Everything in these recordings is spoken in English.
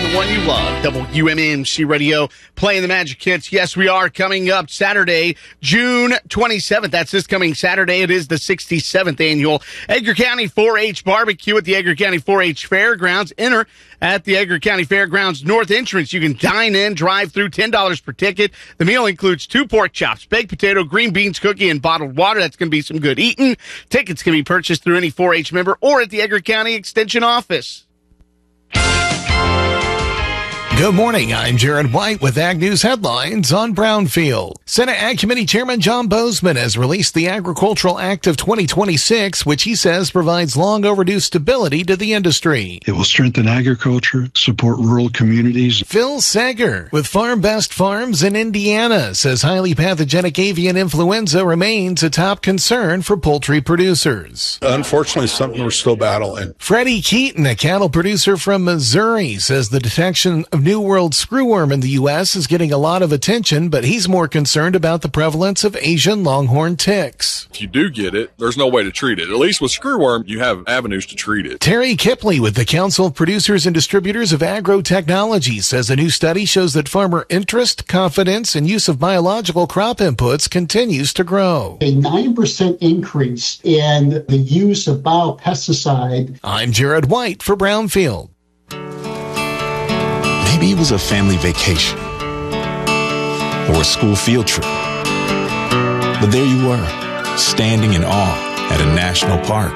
the one you love. WMMC Radio, playing the Magic Hits. Yes, we are coming up Saturday, June 27th. That's this coming Saturday. It is the 67th annual Edgar County 4-H Barbecue at the Edgar County 4-H Fairgrounds. Enter at the Edgar County Fairgrounds North Entrance. You can dine in, drive through, $10 per ticket. The meal includes 2 pork chops, baked potato, green beans, cookie, and bottled water. That's going to be some good eating. Tickets can be purchased through any 4-H member or at the Edgar County Extension office. Good morning. I'm Jared White with Ag News headlines on Brownfield. Senate Ag Committee Chairman John Bozeman has released the Agricultural Act of 2026, which he says provides long overdue stability to the industry. It will strengthen agriculture, support rural communities. Phil Sager with Farm Best Farms in Indiana says highly pathogenic avian influenza remains a top concern for poultry producers. Unfortunately, something we're still battling. Freddie Keaton, a cattle producer from Missouri, says the detection of New World screwworm in the U.S. is getting a lot of attention, but he's more concerned about the prevalence of Asian longhorn ticks. If you do get it, there's no way to treat it. At least with screwworm, you have avenues to treat it. Terry Kipley with the Council of Producers and Distributors of Agro-Technology says a new study shows that farmer interest, confidence, and use of biological crop inputs continues to grow. A 9% increase in the use of biopesticide. I'm Jared White for Brownfield. Maybe it was a family vacation or a school field trip. But there you were, standing in awe at a national park.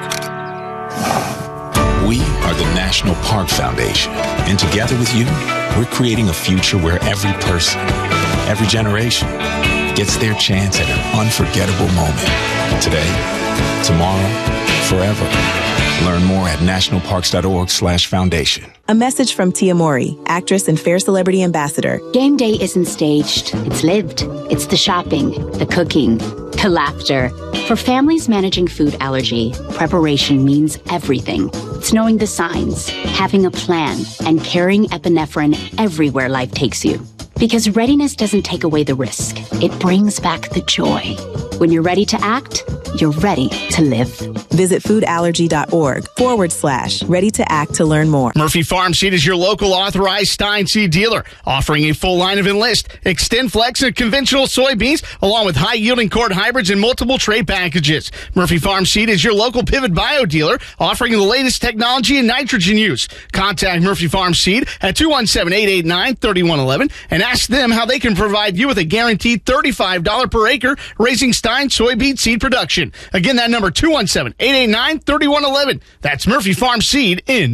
We are the National Park Foundation, and together with you, we're creating a future where every person, every generation gets their chance at an unforgettable moment. Today, tomorrow, forever. Learn more at nationalparks.org/foundation. A message from Tia Mowry, actress and Fair Celebrity Ambassador. Game day isn't staged. It's lived. It's the shopping, the cooking, the laughter. For families managing food allergy, preparation means everything. It's knowing the signs, having a plan, and carrying epinephrine everywhere life takes you. Because readiness doesn't take away the risk. It brings back the joy. When you're ready to act, you're ready to live. Visit foodallergy.org/ready to act to learn more. Murphy Farm Seed is your local authorized Stein seed dealer, offering a full line of Enlist, XtendFlex, and conventional soybeans, along with high-yielding corn hybrids and multiple trait packages. Murphy Farm Seed is your local Pivot Bio dealer, offering the latest technology in nitrogen use. Contact Murphy Farm Seed at 217-889-3111 and ask them how they can provide you with a guaranteed $35 per acre raising Stein soybean seed production. Again, that number 217-889-3111. That's Murphy Farm Seed in